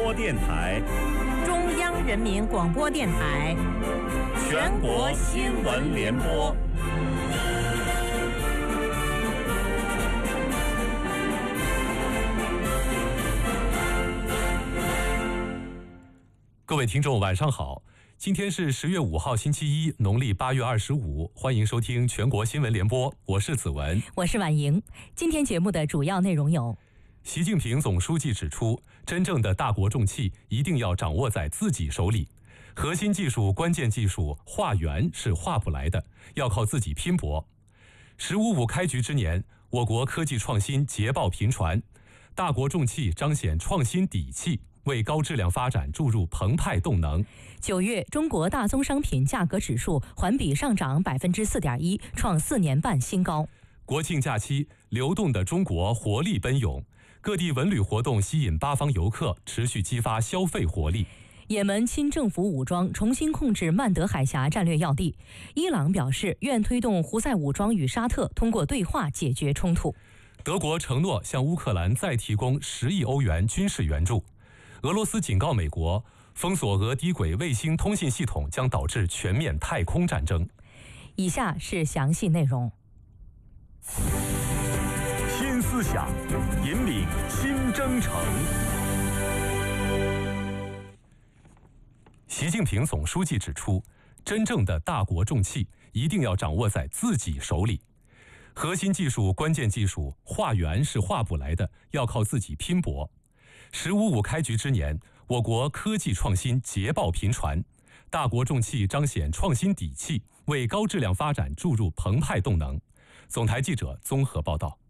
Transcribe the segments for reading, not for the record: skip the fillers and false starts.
播电台、 中央人民广播电台、 全国新闻联播。各位听众，晚上好！今天是10月5号，星期一，农历8月25，欢迎收听全国新闻联播，我是子文， 我是婉莹。今天节目的主要内容有： 习近平总书记指出，真正的大国重器一定要掌握在自己手里，核心技术、关键技术画圆是画不来的，要靠自己拼搏。“15+5”开局之年，我国科技创新捷报频传，大国重器彰显创新底气，为高质量发展注入澎湃动能。 9月，中国大宗商品价格指数环比上涨4.1%，创4年半新高。 国庆假期，流动的中国活力奔涌，各地文旅活动吸引八方游客，持续激发消费活力。 也门亲政府武装重新控制曼德海峡战略要地，伊朗表示愿推动胡塞武装与沙特通过对话解决冲突。 德国承诺向乌克兰再提供10亿欧元军事援助。俄罗斯警告美国，封锁俄低轨卫星通信系统将导致全面太空战争。 以下是详细内容。 新思想，引领新征程。习近平总书记指出，真正的大国重器一定要掌握在自己手里，核心技术、关键技术画圆是画不来的，要靠自己拼搏。“15+5”开局之年，我国科技创新捷报频传，大国重器彰显创新底气，为高质量发展注入澎湃动能。总台记者综合报道。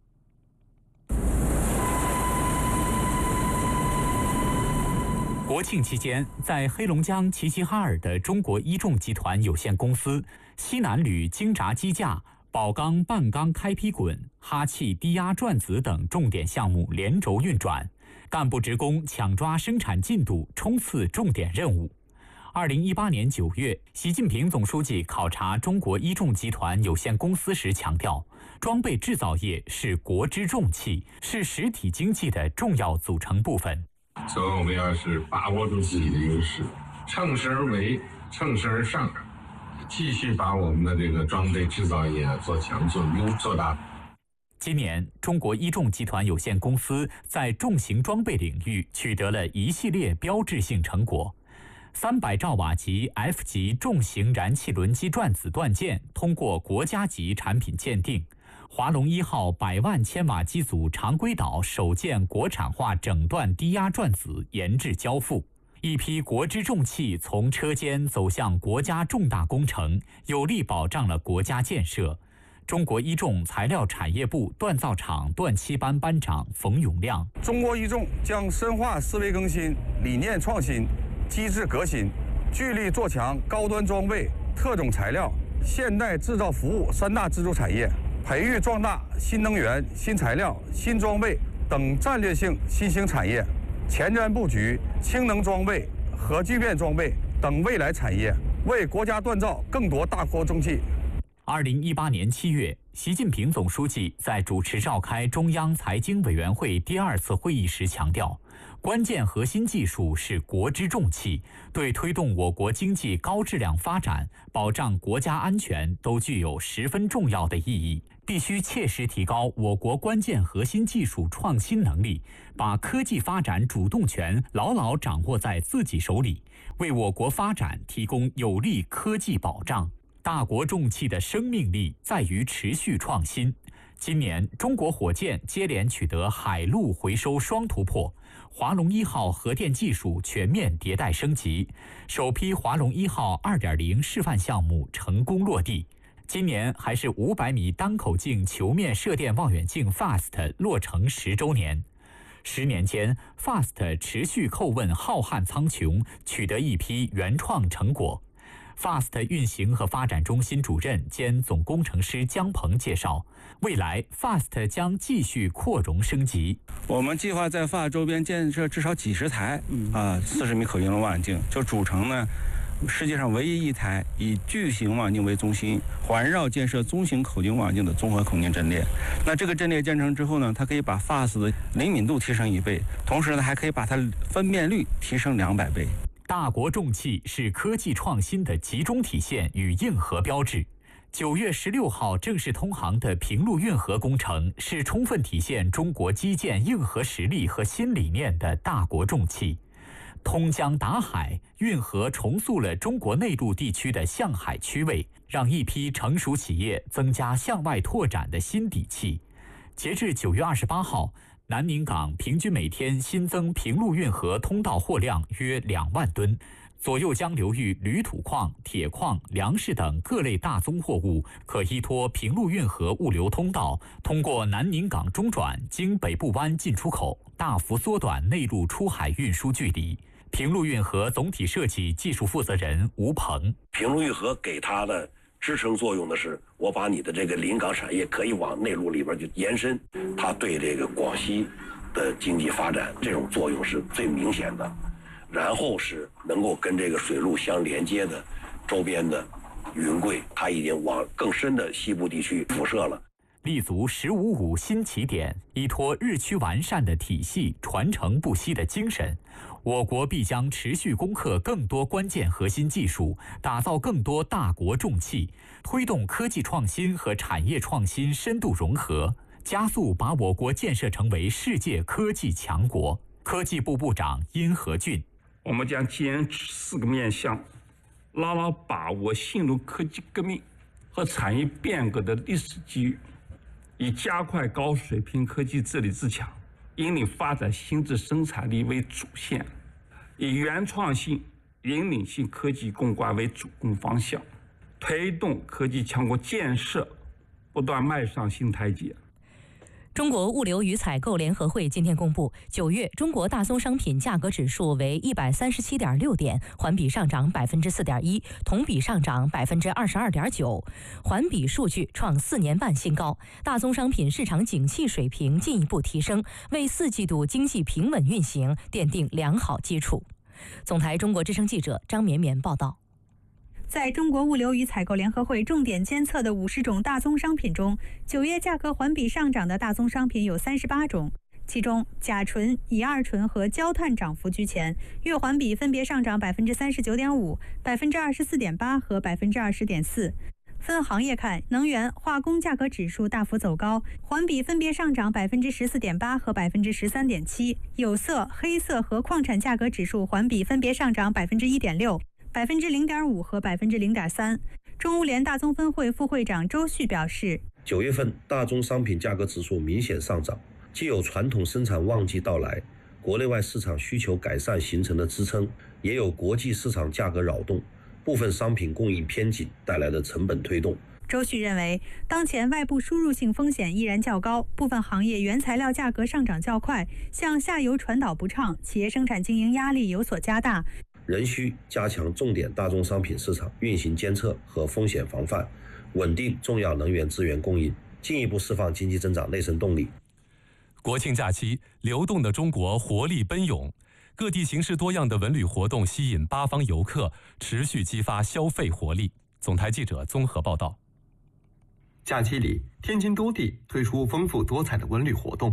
国庆期间，在黑龙江齐齐哈尔的中国一重集团有限公司，西南铝精轧机架、宝钢半钢开劈滚、哈气低压转子等重点项目连轴运转，干部职工抢抓生产进度，冲刺重点任务。2018年9月，习近平总书记考察中国一重集团有限公司时强调，装备制造业是国之重器，是实体经济的重要组成部分。 所以我们要是把握住自己的优势，乘势而为，乘势而上，继续把我们的这个装备制造业做强、做优、做大。 今年，中国一重集团有限公司在重型装备领域取得了一系列标志性成果。300兆瓦级 F 级重型燃气轮机转子断件通过国家级产品鉴定。华龙1号100万千瓦机组常规岛首件国产化整段低压转子研制交付，一批国之重器从车间走向国家重大工程，有力保障了国家建设。中国一重材料产业部锻造厂锻漆班班长冯永亮： 中国一重将深化思维更新、理念创新、机制革新，聚力做强高端装备、特种材料、现代制造服务3大支柱产业，培育壮大新能源、新材料、新装备等战略性新兴产业，前瞻布局氢能装备、核聚变装备等未来产业，为国家锻造更多大国重器。 2018年7月，习近平总书记在主持召开中央财经委员会第2次会议时强调，关键核心技术是国之重器，对推动我国经济高质量发展、保障国家安全都具有十分重要的意义。必须切实提高我国关键核心技术创新能力，把科技发展主动权牢牢掌握在自己手里，为我国发展提供有力科技保障。大国重器的生命力在于持续创新。今年，中国火箭接连取得海陆回收双突破，华龙1号核电技术全面迭代升级，首批华龙1号2.0示范项目成功落地。今年还是500米单口径球面射电望远镜 FAST 落成10周年。10年间 ，FAST 持续叩问浩瀚苍穹，取得一批原创成果。FAST 运行和发展中心主任兼总工程师姜鹏介绍，未来 FAST 将继续扩容升级。 我们计划在FAST周边建设至少几十台40米口径的望远镜，就组成呢世界上唯一一台以巨型望镜为中心，环绕建设中型口径望镜的综合口径阵列。那这个阵列建成之后呢，它可以把 FAST 的灵敏度提升1倍，同时呢，还可以把它分辨率提升200倍。 大国重器是科技创新的集中体现与硬核标志。9月16号正式通航的平陆运河工程是充分体现中国基建硬核实力和新理念的大国重器。通江达海，运河重塑了中国内陆地区的向海区位，让一批成熟企业增加向外拓展的新底气。截至9月28号，南宁港平均每天新增平陆运河通道货量约2万吨。左右江流域铝土矿、铁矿、粮食等各类大宗货物可依托平陆运河物流通道，通过南宁港中转，经北部湾进出口，大幅缩短内陆出海运输距离。平陆运河总体设计技术负责人吴鹏： 平陆运河给它的支撑作用的是，我把你的这个临港产业可以往内陆里边去延伸，它对这个广西的经济发展这种作用是最明显的。然后是能够跟这个水路相连接的周边的云贵，它已经往更深的西部地区辐射了。 立足“15+5”新起点，依托日趋完善的体系、传承不息的精神，我国必将持续攻克更多关键核心技术，打造更多大国重器，推动科技创新和产业创新深度融合，加速把我国建设成为世界科技强国。科技部部长殷和俊： 我们将坚持4个面向，牢牢把握新入科技革命和产业变革的历史机遇，以加快高水平科技治理自强，引领发展新质生产力为主线，以原创性、引领性科技攻关为主攻方向，推动科技强国建设不断迈上新台阶。 中国物流与采购联合会今天公布，9月中国大宗商品价格指数为137.6点，环比上涨4.1%，同比上涨22.9%，环比数据创4年半新高。大宗商品市场景气水平进一步提升，为4季度经济平稳运行奠定良好基础。总台中国之声记者张绵绵报道。 在中国物流与采购联合会重点监测的50种大宗商品中，9月价格环比上涨的大宗商品有38种，其中甲醇、乙二醇和焦炭涨幅居前，月环比分别上涨39.5%、24.8%和20.4%。分行业看，能源、化工价格指数大幅走高，环比分别上涨14.8%和13.7%。有色、黑色和矿产价格指数环比分别上涨1.6%。0.5%和0.3%。中物联大宗分会副会长周旭表示 ，9月份大宗商品价格指数明显上涨，既有传统生产旺季到来，国内外市场需求改善形成的支撑，也有国际市场价格扰动，部分商品供应偏紧带来的成本推动。 周旭认为，当前外部输入性风险依然较高，部分行业原材料价格上涨较快，向下游传导不畅，企业生产经营压力有所加大。 仍需加强重点大宗商品市场运行监测和风险防范，稳定重要能源资源供应，进一步释放经济增长内生动力。 国庆假期，流动的中国活力奔涌，各地形式多样的文旅活动吸引八方游客，持续激发消费活力。总台记者综合报道。 假期里，天津多地推出丰富多彩的文旅活动。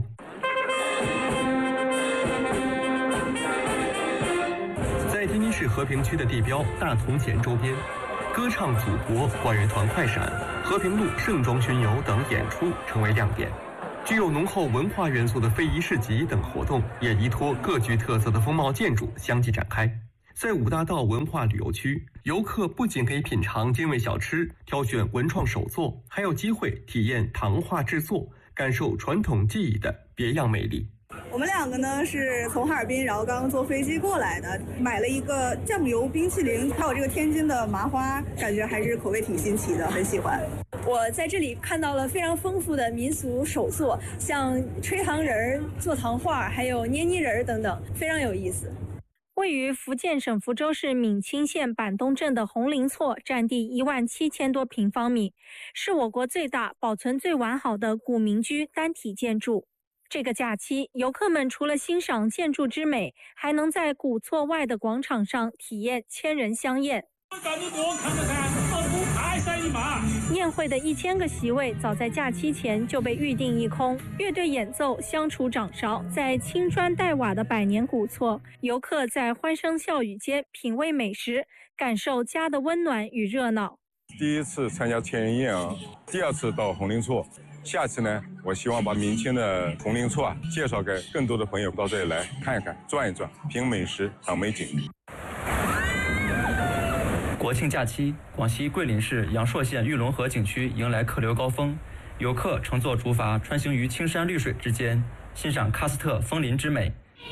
在天津市和平区的地标大同前周边，歌唱祖国、管乐团快闪、和平路盛装巡游等演出成为亮点。具有浓厚文化元素的非遗市集等活动也依托各具特色的风貌建筑相继展开。在五大道文化旅游区，游客不仅可以品尝精味小吃，挑选文创手作，还有机会体验糖画制作，感受传统技艺的别样魅力。 我们两个呢是从哈尔滨，然后刚刚坐飞机过来的，买了一个酱油冰淇淋，还有这个天津的麻花，感觉还是口味挺新奇的，很喜欢。 我在这里看到了非常丰富的民俗手作，像吹糖人、做糖画，还有捏泥人等等，非常有意思。 位于福建省福州市闽清县板东镇的红林厝，占地17000多平方米，是我国最大、保存最完好的古民居单体建筑。这个假期，游客们除了欣赏建筑之美，还能在古厝外的广场上体验千人香宴。 宴会的1000个席位早在假期前就被预定一空，乐队演奏，相处掌勺，在青砖带瓦的百年古厝，游客在欢声笑语间品味美食，感受家的温暖与热闹。 第一次参加田园宴啊，第2次到红林厝，下次呢，我希望把明清的红林厝介绍给更多的朋友到这里来看一看、转一转，品美食、赏美景。 国庆假期，广西桂林市阳朔县玉龙河景区迎来客流高峰，游客乘坐竹筏穿行于青山绿水之间，欣赏喀斯特枫林之美。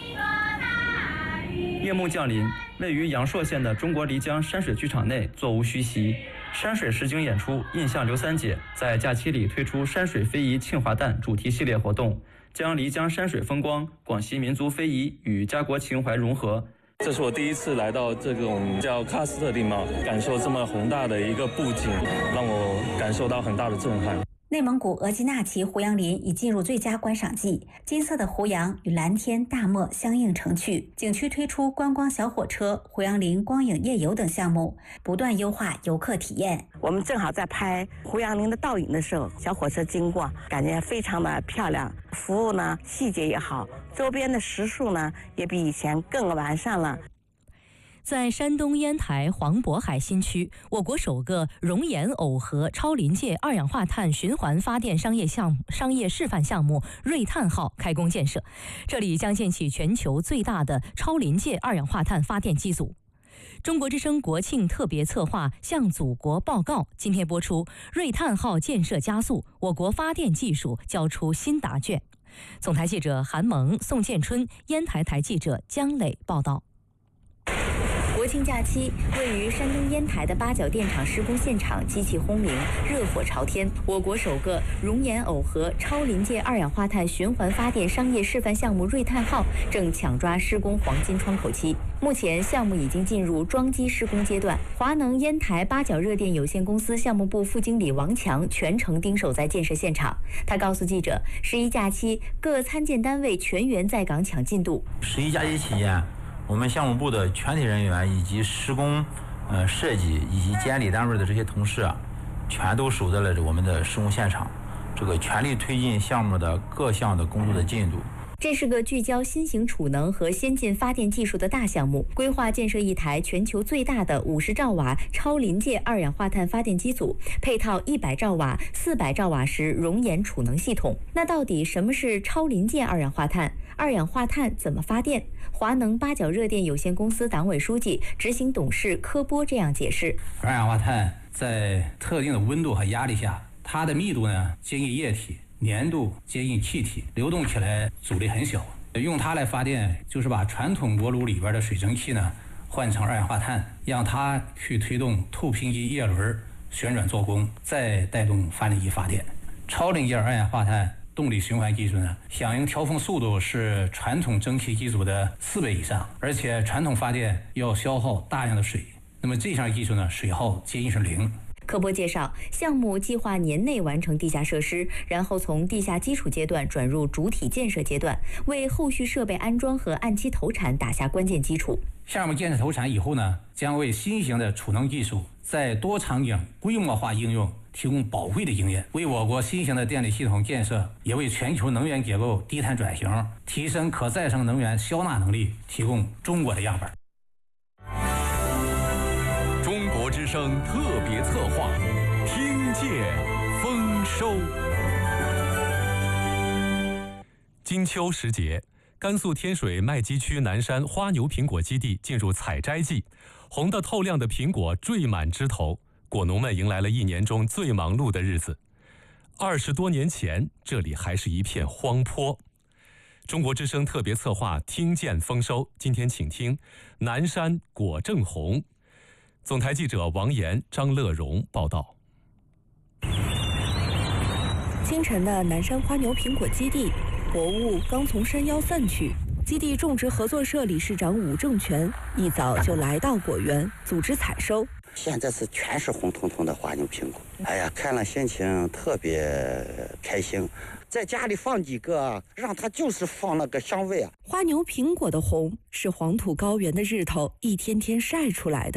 夜幕降临，位于阳朔县的中国漓江山水剧场内座无虚席，山水实景演出印象刘三姐在假期里推出山水非遗庆华诞主题系列活动，将漓江山水风光、广西民族非遗与家国情怀融合。 这是我第一次来到这种叫喀斯特地貌，感受这么宏大的一个布景，让我感受到很大的震撼。 内蒙古额济纳旗胡杨林已进入最佳观赏季，金色的胡杨与蓝天大漠相映成趣。景区推出观光小火车、胡杨林光影夜游等项目，不断优化游客体验。 我们正好在拍胡杨林的倒影的时候，小火车经过，感觉非常的漂亮。服务呢，细节也好，周边的食宿呢，也比以前更完善了。 在山东烟台黄渤海新区，我国首个熔岩耦合超临界二氧化碳循环发电商业示范项目瑞碳号开工建设，这里将建起全球最大的超临界二氧化碳发电机组。中国之声国庆特别策划《向祖国报告》今天播出，瑞碳号建设加速，我国发电技术交出新答卷。总台记者韩萌、宋建春，烟台台记者姜磊报道。 国庆假期，位于山东烟台的八角电厂施工现场机器轰鸣，热火朝天。我国首个熔岩耦合超临界二氧化碳循环发电商业示范项目瑞碳号正抢抓施工黄金窗口期。目前，项目已经进入装机施工阶段。华能烟台八角热电有限公司项目部副经理王强全程盯守在建设现场。他告诉记者，11假期各参建单位全员在岗抢进度。 11假期期间，我们项目部的全体人员以及施工、设计以及监理单位的这些同事全都守在了我们的施工现场，全力推进项目的各项的工作的进度。 这是个聚焦新型储能和先进发电技术的大项目，规划建设一台全球最大的50兆瓦超临界二氧化碳发电机组，配套100兆瓦、400兆瓦时熔岩储能系统。那到底什么是超临界二氧化碳？二氧化碳怎么发电？华能八角热电有限公司党委书记、执行董事柯波这样解释： 二氧化碳在特定的温度和压力下，它的密度呢接近液体，粘度接近气体，流动起来阻力很小。用它来发电，就是把传统锅炉里边的水蒸气呢换成二氧化碳，让它去推动透平机叶轮旋转做功，再带动发电机发电。超临界二氧化碳动力循环技术呢，响应调峰速度是传统蒸汽机组的4倍以上，而且传统发电要消耗大量的水，那么这项技术呢，水耗接近是0。 柯波介绍，项目计划年内完成地下设施，然后从地下基础阶段转入主体建设阶段，为后续设备安装和按期投产打下关键基础。 项目建设投产以后呢，将为新型的储能技术在多场景规模化应用提供宝贵的经验，为我国新型的电力系统建设，也为全球能源结构低碳转型、提升可再生能源消纳能力提供中国的样板。 中国之声特别策划，听见丰收。金秋时节，甘肃天水麦积区南山花牛苹果基地进入采摘季，红得透亮的苹果缀满枝头，果农们迎来了1年中最忙碌的日子。20多年前，这里还是一片荒坡。中国之声特别策划，听见丰收。今天请听南山果正红。总台记者王岩、张乐荣报道。 清晨的南山花牛苹果基地，薄雾刚从山腰散去。基地种植合作社理事长武正全一早就来到果园组织采收。 现在是全是红彤彤的花牛苹果，哎呀，看了心情特别开心。在家里放几个，让它就是放那个香味啊。 花牛苹果的红是黄土高原的日头一天天晒出来的。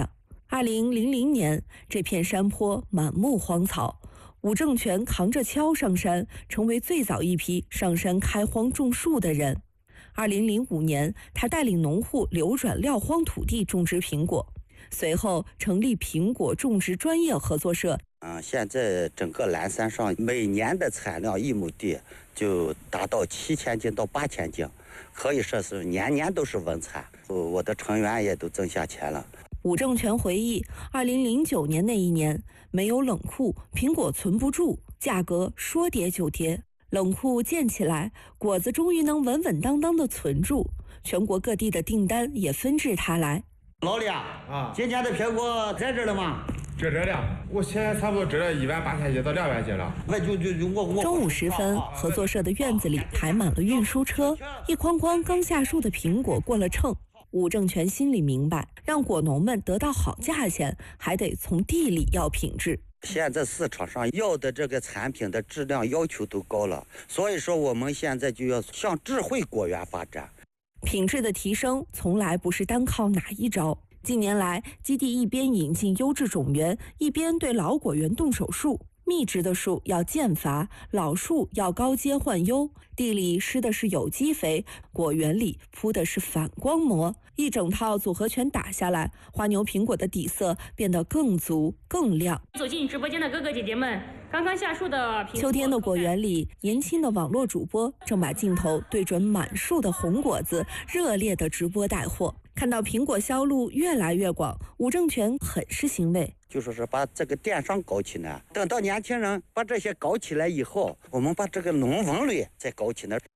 2000年，这片山坡满目荒草，伍正全扛着锹上山，成为最早一批上山开荒种树的人。2005年，他带领农户流转撂荒土地种植苹果，随后成立苹果种植专业合作社。 现在整个蓝山上每年的产量1亩地就达到7000斤到8000斤，可以说是年年都是稳产。我的成员也都挣下钱了。 伍正全回忆，2009年那一年没有冷库，苹果存不住，价格说跌就跌。冷库建起来，果子终于能稳稳当当的存住，全国各地的订单也纷至沓来。 老李今年的苹果在这了吗？ 这了，我现在差不多这了18000斤到200斤了。 中午时分，合作社的院子里排满了运输车，一筐筐刚下树的苹果过了秤。伍正全心里明白，让果农们得到好价钱，还得从地里要品质。 现在市场上要的这个产品的质量要求都高了，所以说我们现在就要向智慧果园发展。 品质的提升从来不是单靠哪一招。近年来，基地一边引进优质种源，一边对老果园动手术。密植的树要间伐，老树要高阶换优。地里施的是有机肥，果园里铺的是反光膜，一整套组合拳打下来，花牛苹果的底色变得更足更亮。 走进直播间的哥哥姐姐们，刚刚下树的苹果。 秋天的果园里，年轻的网络主播正把镜头对准满树的红果子，热烈的直播带货。看到苹果销路越来越广，伍正全很是欣慰。 就说是把这个电商搞起来，等到年轻人把这些搞起来以后，我们把这个农文类再搞起来。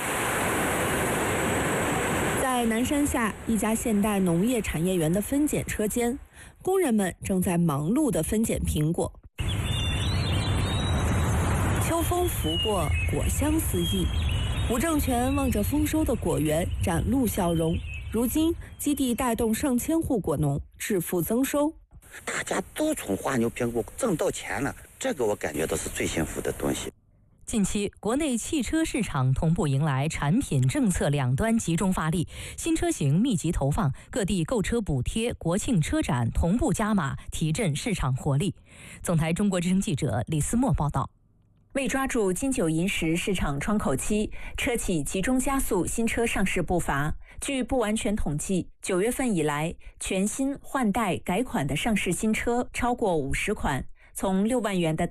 在南山下一家现代农业产业园的分拣车间，工人们正在忙碌地分拣苹果。秋风拂过，果香四溢。伍正全望着丰收的果园，展露笑容。如今，基地带动上千户果农致富增收。 大家都从花牛苹果挣到钱了，这个我感觉到是最幸福的东西。 近期，国内汽车市场同步迎来产品政策两端集中发力，新车型密集投放，各地购车补贴、国庆车展同步加码，提振市场活力。总台中国之声记者李思墨报道。 为抓住金九银十市场窗口期，车企集中加速新车上市步伐。据不完全统计，9月份以来，全新换代改款的上市新车超过50款，从6万元的